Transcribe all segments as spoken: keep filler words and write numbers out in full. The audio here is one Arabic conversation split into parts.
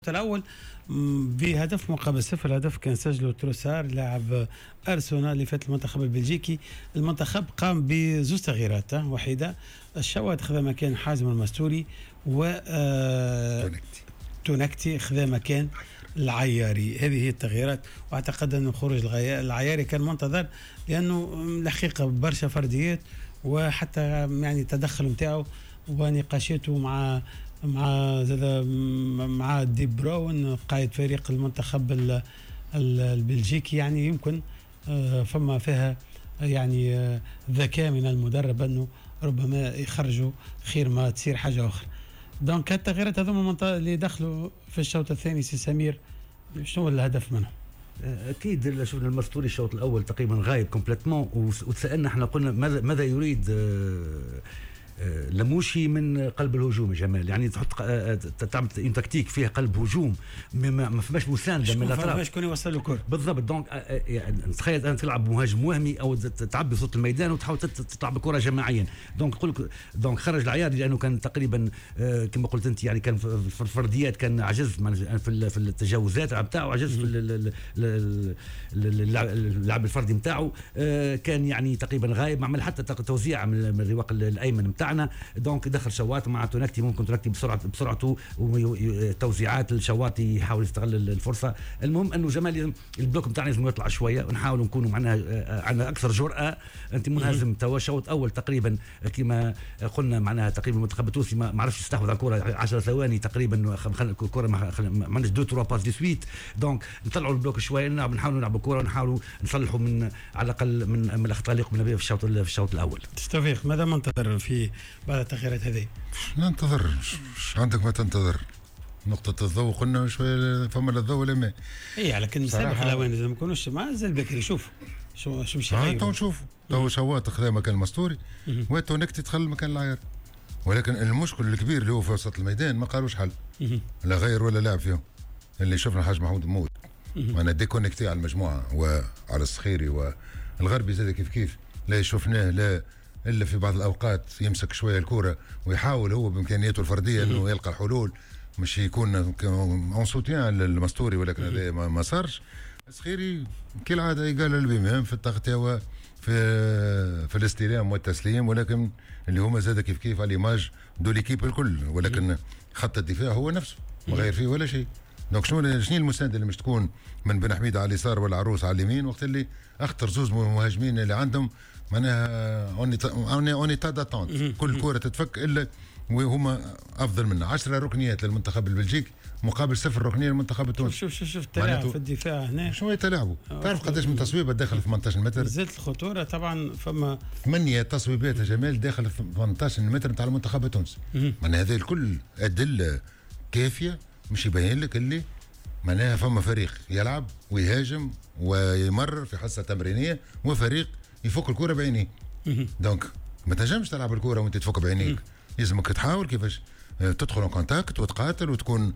الأول بهدف مقابل صفر. الهدف كان سجله تروسار لاعب أرسنال اللي فات المنتخب البلجيكي. المنتخب قام بزوج تغييرات وحيدة، الشوات خذا مكان حازم المستوري و تونكتي خذا مكان العياري. هذه هي التغييرات، واعتقد أن خروج العياري كان منتظر لأنه الحقيقة برشا فرديات وحتى يعني تدخل متاعه ونقاشاته مع مع زاد مع دي براون قائد فريق المنتخب البلجيكي. يعني يمكن فما فيها يعني ذكاء من المدرب انه ربما يخرجوا خير ما تصير حاجه اخرى. دونك التغييرات هذوما اللي دخلوا في الشوط الثاني سي سمير، شنو الهدف منهم؟ اكيد شفنا المستوري الشوط الاول تقريبا غايب كومبليتمون، وتسالنا احنا قلنا ماذا ماذا يريد لموشي من قلب الهجوم يا جمال. يعني تحط تعمل اون تكتيك فيها قلب هجوم ما فماش مسانده من الاطراف، ما شكون يوصل له الكره بالضبط. دونك يعني تخيل انت تلعب مهاجم وهمي او تعبي صوت الميدان وتحاول تلعب الكره جماعيا. دونك نقول لك دونك خرج العياري لانه كان تقريبا كما قلت انت يعني كان في الفرديات كان عجز في في التجاوزات نتاعو، عجز في اللعب الفردي نتاعو، كان يعني تقريبا غايب، ما عمل حتى توزيع من الرواق الايمن نتاعنا. دونك دخل شوات مع تونكتي، ممكن تونكتي بسرعه بسرعته وتوزيعات الشوات يحاول يستغل الفرصه. المهم انه جمال البلوك نتاعنا لازم يطلع شويه ونحاول نكونوا معناها عندنا اكثر جرأه. انت منهزم توا شوط اول تقريبا كما قلنا معناها تقريبا المنتخب التونسي ما عرفش يستحوذ على الكره عشر ثواني تقريبا، الكره ما عندناش دو تروا باس دي سويت. دونك نطلعوا البلوك شويه، نلعب نحاولوا نلعبوا الكره ونحاولوا نصلحوا من على الاقل من, من الاخطاء اللي قمنا بها في الشوط في الشوط الاول. توفيق، ماذا منتظر في بعد التغييرات هذه؟ ننتظر، مش عندك ما تنتظر نقطة الضوء. قلنا شوية فما الضوء ولا ما؟ اي لكن مسابق الاوان لازم ما نكونوش مع زي البكري. شوف شو شو مش اه تو نشوف تو شوات خذا مكان المستوري وتونكتي تدخل مكان العيار، ولكن المشكل الكبير اللي هو في وسط الميدان ما قالوش حل، لا غير ولا لاعب فيهم. اللي شفنا حاج محمود مود انا ديكونكتي على المجموعة وعلى الصخيري والغربي زاد كيف كيف لا شفناه لا الا في بعض الاوقات يمسك شويه الكره ويحاول هو بامكانياته الفرديه انه يلقى الحلول، مش يكون اون سوتيان للمستوري، ولكن هذا ما صارش. الصخيري كالعاده قال البيمام في التغطيه وفي في الاستلام والتسليم، ولكن اللي هما زاد كيف كيف على الايماج دو ليكيب الكل، ولكن خط الدفاع هو نفسه ما غير فيه ولا شيء. دونك شنو شنو المسانده اللي مش تكون من بن حميد على اليسار ولا عروس على اليمين، وقت اللي اخطر زوز مهاجمين اللي عندهم معناها اوني اوني تا داتونت، كل كوره تتفك الا وهما افضل منا. عشرة ركنيات للمنتخب البلجيكي مقابل صفر ركنيه للمنتخب التونسي. شوف شوف شوف التلاعب في الدفاع هنا شويه تلاعبوا. تعرف قداش من تصويبه داخل ثمانية عشر متر؟ زادت الخطوره طبعا. فما ثمانية تصويبات يا جمال داخل ثمانية عشر متر نتاع المنتخب التونسي. معناها هذه الكل ادله كافيه مش يبين لك اللي معناها فما فريق يلعب ويهاجم ويمرر في حصه تمرينيه، وفريق يفك الكره بعينيه. دونك ما تنجمش تلعب الكره وانت تفك بعينيك، لازمك تحاول كيفاش تدخل ان كونتاكت وتقاتل وتكون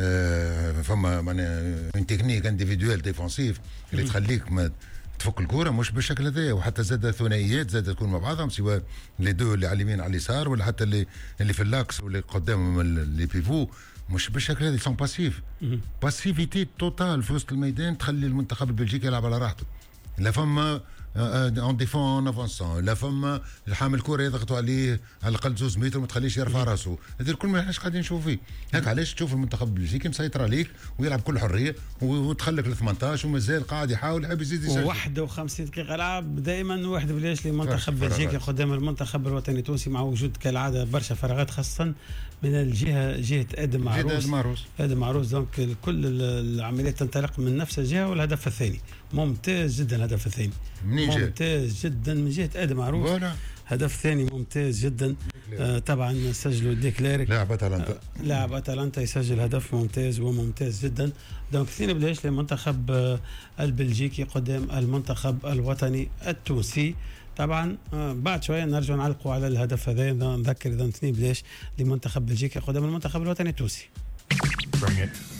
آه فما معناها اون تكنيك انديفيدوال ديفونسيف اللي تخليك ما تفك الكره مش بالشكل هذا. وحتى زاد ثنائيات زاد تكون مع بعضهم، سواء لي دو اللي على اليمين على اليسار ولا حتى اللي اللي في اللاكس واللي قدام اللي بيفو، مش بالشكل هذا. سون باسيف باسيفيتي توتال في وسط الميدان تخلي المنتخب البلجيكي يلعب على راحته. لا فما اون ديفون افونسون، لا فما الحامل الكره يضغطوا عليه على الاقل زوز متر وما تخليش يرفع راسه. هذا الكل ما احناش قاعدين نشوف فيه. هاك علاش تشوف المنتخب البلجيكي مسيطر عليك ويلعب بكل حريه وتخلك ل ثمانية عشر ومازال قاعد يحاول يحب يزيد يسجل. واحد وخمسين دقيقه لعب دائما واحد بلاش لمنتخب بلجيكا قدام المنتخب الوطني التونسي، مع وجود كالعاده برشا فراغات خاصه من الجهه جهه ادم معروس. ادم معروس ادم معروس دونك كل العمليات تنطلق من نفس الجهه. والهدف الثاني ممتاز جدا، الهدف الثاني ممتاز جدا من جهه ادم معروف. ولا. هدف ثاني ممتاز جدا. آه طبعا سجلوا ديكليرك لاعب اتلانتا آه لاعب اتلانتا يسجل هدف ممتاز وممتاز جدا. دونك اثنين بلاش للمنتخب آه البلجيكي قدام المنتخب الوطني التونسي. طبعا آه بعد شويه نرجع نعلقوا على الهدف هذا. نذكر اذا اثنين بلاش لمنتخب بلجيكا قدام المنتخب الوطني التونسي.